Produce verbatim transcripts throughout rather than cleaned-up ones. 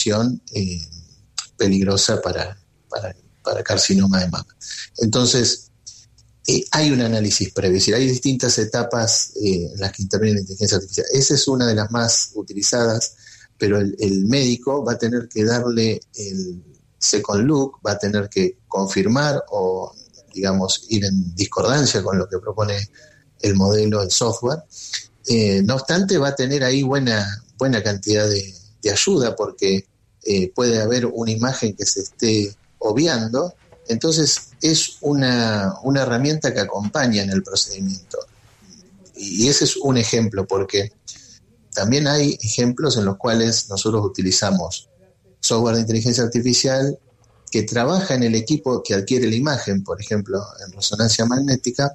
eh, peligrosa para, para, para carcinoma de mama. Entonces, eh, hay un análisis previo, es decir, hay distintas etapas eh, en las que interviene la inteligencia artificial. Esa es una de las más utilizadas, pero el, el médico va a tener que darle el second look, va a tener que confirmar o, digamos, ir en discordancia con lo que propone el modelo, el software. Eh, no obstante, va a tener ahí buena, buena cantidad de, de ayuda, porque eh, puede haber una imagen que se esté obviando. Entonces es una, una herramienta que acompaña en el procedimiento. Y ese es un ejemplo, porque también hay ejemplos en los cuales nosotros utilizamos software de inteligencia artificial que trabaja en el equipo que adquiere la imagen, por ejemplo, en resonancia magnética,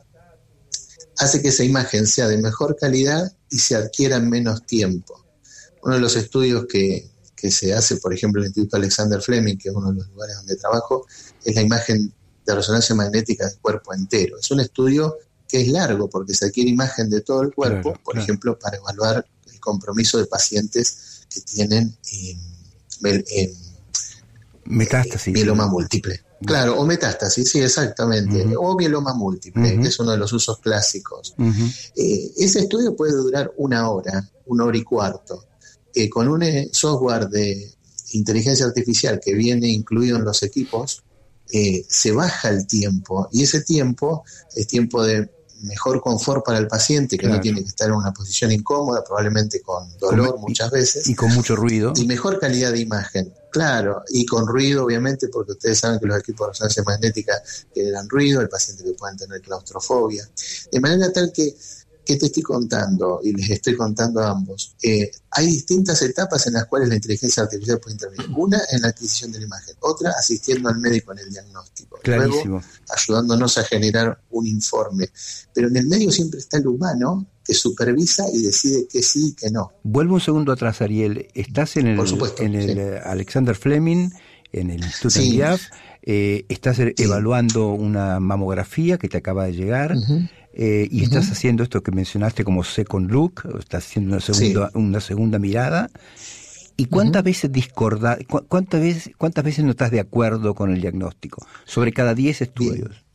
hace que esa imagen sea de mejor calidad y se adquiera en menos tiempo. Uno de los estudios que, que se hace, por ejemplo, en el Instituto Alexander Fleming, que es uno de los lugares donde trabajo, es la imagen de resonancia magnética del cuerpo entero. Es un estudio que es largo porque se adquiere imagen de todo el cuerpo, claro, por claro. ejemplo, para evaluar el compromiso de pacientes que tienen eh, eh, metástasis, eh, mieloma múltiple. Claro, o metástasis, sí, exactamente, uh-huh. o mieloma múltiple, uh-huh. que es uno de los usos clásicos. Uh-huh. Eh, ese estudio puede durar una hora, una hora y cuarto. Eh, con un eh, software de inteligencia artificial que viene incluido en los equipos, eh, se baja el tiempo, y ese tiempo es tiempo de mejor confort para el paciente, que claro. no tiene que estar en una posición incómoda, probablemente con dolor con, muchas veces. Y con mucho ruido. Y mejor calidad de imagen, claro, y con ruido, obviamente, porque ustedes saben que los equipos de resonancia magnética generan ruido, el paciente que pueden tener claustrofobia. De manera tal que, ¿qué te estoy contando? Y les estoy contando a ambos. Eh, hay distintas etapas en las cuales la inteligencia artificial puede intervenir. Una en la adquisición de la imagen, otra asistiendo al médico en el diagnóstico. Clarísimo. Luego, ayudándonos a generar un informe. Pero en el medio siempre está el humano que supervisa y decide que sí y que no. Vuelvo un segundo atrás, Ariel. Estás en el, Por supuesto, en el sí. Alexander Fleming, en el Instituto sí. I A F. Eh, estás sí. evaluando una mamografía que te acaba de llegar. Uh-huh. Eh, y uh-huh. estás haciendo esto que mencionaste como second look, estás haciendo una segunda, sí. una segunda mirada. ¿Y cuántas uh-huh. veces discorda, cu- cuántas veces, cuántas veces no estás de acuerdo con el diagnóstico? Sobre cada diez estudios. Bien,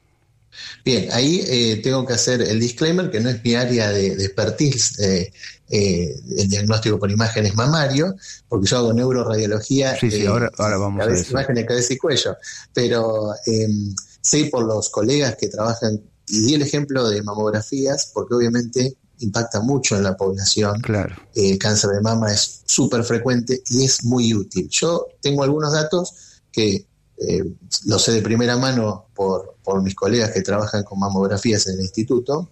Bien ahí eh, tengo que hacer el disclaimer que no es mi área de, de expertise, eh, eh, el diagnóstico por imágenes mamario, porque yo hago neuroradiología. Sí, sí, eh, ahora, ahora vamos cabeza, a eso. Imágenes de cabeza y cuello. Pero eh, sé por los colegas que trabajan, y di el ejemplo de mamografías, porque obviamente impacta mucho en la población. Claro. El eh, cáncer de mama es súper frecuente y es muy útil. Yo tengo algunos datos que eh, lo sé de primera mano por, por mis colegas que trabajan con mamografías en el instituto,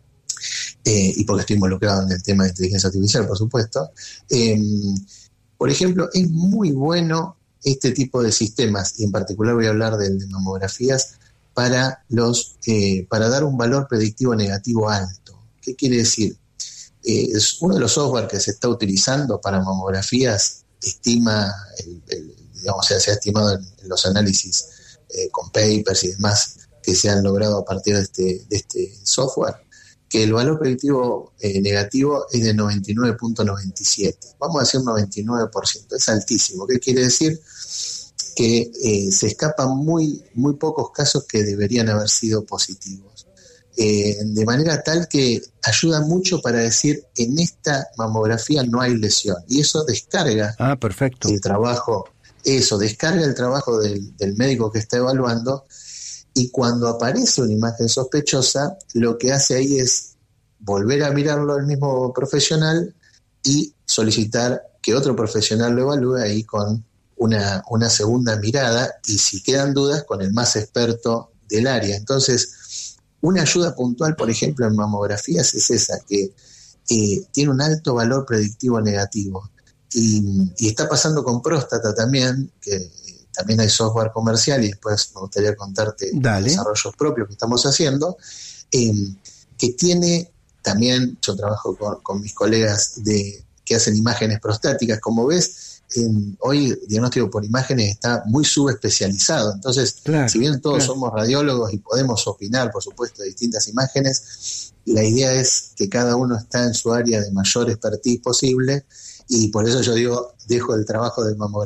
eh, y porque estoy involucrado en el tema de inteligencia artificial, por supuesto. Eh, por ejemplo, es muy bueno este tipo de sistemas, y en particular voy a hablar del de mamografías, para los eh, para dar un valor predictivo negativo alto. ¿Qué quiere decir? Eh, es uno de los software que se está utilizando para mamografías, estima, el, el, digamos, o sea, se ha estimado en, en los análisis eh, con papers y demás que se han logrado a partir de este, de este software, que el valor predictivo eh, negativo es de noventa y nueve punto noventa y siete. Vamos a decir noventa y nueve por ciento, es altísimo. ¿Qué quiere decir? Que eh, se escapan muy, muy pocos casos que deberían haber sido positivos. Eh, de manera tal que ayuda mucho para decir, en esta mamografía no hay lesión. Y eso descarga ah, perfecto. el trabajo, eso, descarga el trabajo del, del médico que está evaluando, y cuando aparece una imagen sospechosa, lo que hace ahí es volver a mirarlo el mismo profesional y solicitar que otro profesional lo evalúe ahí con Una, una segunda mirada, y si quedan dudas, con el más experto del área. Entonces, una ayuda puntual, por ejemplo, en mamografías es esa, que eh, tiene un alto valor predictivo negativo. Y, y está pasando con próstata también, que eh, también hay software comercial, y después me gustaría contarte Dale. desarrollos propios que estamos haciendo, eh, que tiene también, yo trabajo con, con mis colegas de, que hacen imágenes prostáticas, como ves. En, hoy el diagnóstico por imágenes está muy subespecializado, entonces claro, si bien todos claro. somos radiólogos y podemos opinar, por supuesto, de distintas imágenes, la idea es que cada uno está en su área de mayor expertise posible, y por eso yo digo, dejo el trabajo de mamografía